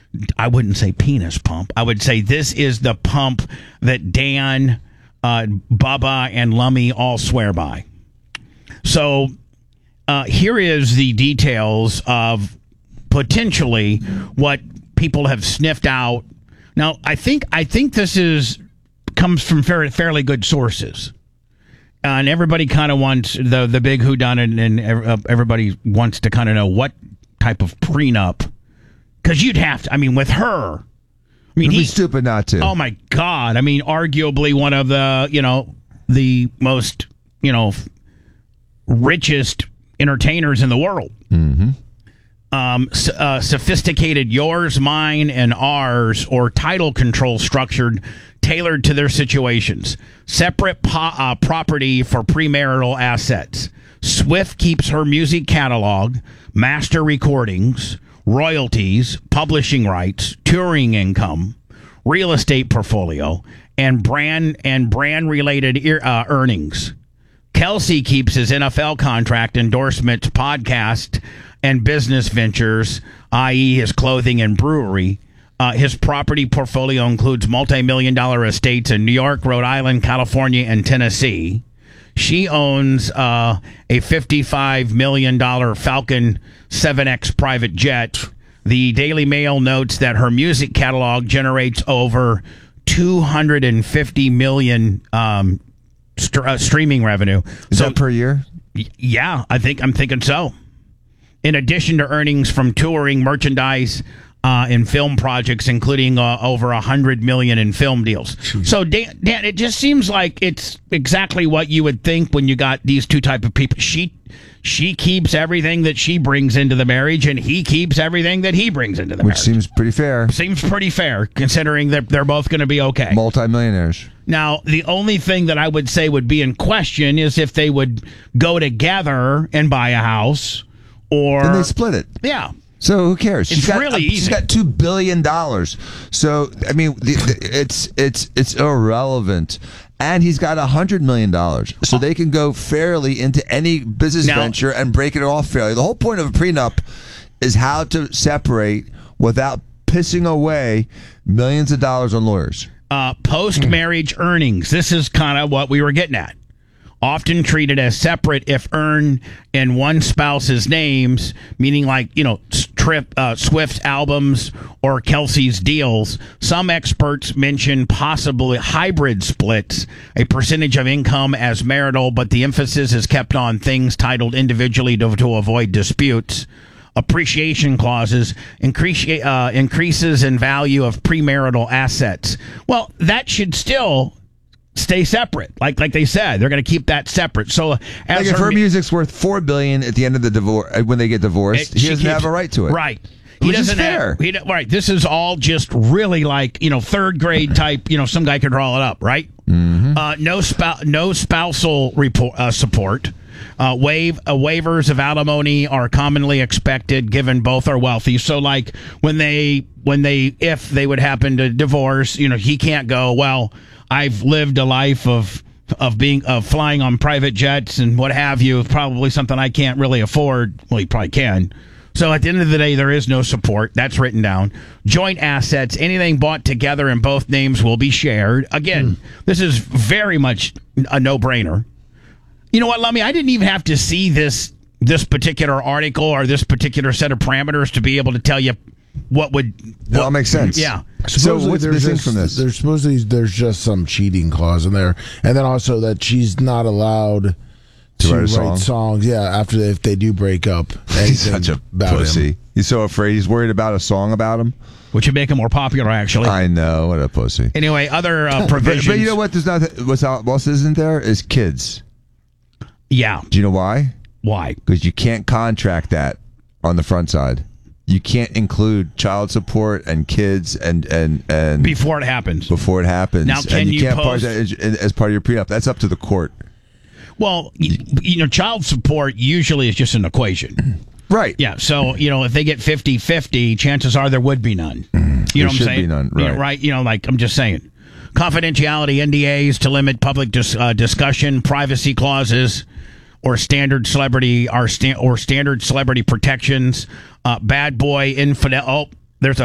I wouldn't say penis pump. I would say this is the pump that Dan, Bubba, and Lummy all swear by. So here is the details of potentially what people have sniffed out. Now, I think this comes from fairly good sources. And everybody kind of wants the big whodunit, and everybody wants to kind of know what type of prenup. Because you'd have to, with her. He's stupid not to. Oh, my God. Arguably one of the most, richest entertainers in the world. Mm-hmm. Sophisticated yours, mine, and ours, or title control structured, tailored to their situations. Separate property for premarital assets. Swift keeps her music catalog, master recordings, royalties, publishing rights, touring income, real estate portfolio, and brand related earnings. Kelsey keeps his NFL contract, endorsements, podcast, and business ventures, i.e. his clothing and brewery. His property portfolio includes multi-million-dollar estates in New York, Rhode Island, California, and Tennessee. She owns a $55 million Falcon 7X private jet. The Daily Mail notes that her music catalog generates over $250 million streaming revenue. Is that per year? Yeah, I'm thinking so. In addition to earnings from touring, merchandise, and film projects, including over $100 million in film deals. Jeez. So, Dan, it just seems like it's exactly what you would think when you got these two type of people. She keeps everything that she brings into the marriage, and he keeps everything that he brings into the marriage. Which seems pretty fair. Seems pretty fair, considering that they're both going to be okay. Multi-millionaires. Now, the only thing that I would say would be in question is if they would go together and buy a house, or then they split it. Yeah. So who cares? It's really easy. She's got $2 billion. So it's irrelevant. And he's got $100 million. So they can go fairly into any business venture and break it off fairly. The whole point of a prenup is how to separate without pissing away millions of dollars on lawyers. Post-marriage earnings. This is kind of what we were getting at. Often treated as separate if earned in one spouse's names, meaning like, Swift's albums or Kelsey's deals. Some experts mention possibly hybrid splits, a percentage of income as marital, but the emphasis is kept on things titled individually to avoid disputes. Appreciation clauses, increases in value of premarital assets. Well, that should still stay separate, like they said, they're going to keep that separate. So, as if her music's worth $4 billion at the end of the divorce, when they get divorced, he doesn't have a right to it. Right, he doesn't have. Right, this is all just really like third grade type. Some guy could draw it up, right? Mm-hmm. No spousal support. Waivers of alimony are commonly expected, given both are wealthy. So, like if they would happen to divorce, he can't go, well, I've lived a life of flying on private jets and what have you. Probably something I can't really afford. Well, you probably can. So at the end of the day, there is no support. That's written down. Joint assets, anything bought together in both names will be shared. Again, This is very much a no-brainer. You know what, Lummy? I didn't even have to see this particular article or this particular set of parameters to be able to tell you what all makes sense. Yeah. So what's missing from this? There's just some cheating clause in there, and then also that she's not allowed to write songs. Yeah, after if they do break up. He's such a pussy. Him. He's so afraid. He's worried about a song about him, which would make him more popular. Actually, I know, what a pussy. Anyway, other provisions. But you know what? There's not. What else isn't there? Is kids. Yeah. Do you know why? Why? Because you can't contract that on the front side. You can't include child support and kids and before it happens. Now, you can't part that as part of your prenup. That's up to the court. Well, child support usually is just an equation. Right. Yeah. So, if they get 50-50, chances are there would be none. You know what I'm saying? There should be none. Right. Right. I'm just saying. Confidentiality, NDAs to limit public discussion, privacy clauses, or standard celebrity protections. Bad boy infidel. Oh,